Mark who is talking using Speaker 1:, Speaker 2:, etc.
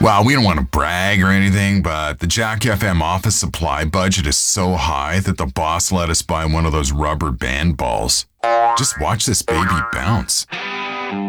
Speaker 1: Well, we don't want to brag or anything, but the Jack FM office supply budget is so high that the boss let us buy one of those rubber band balls. Just watch this baby bounce.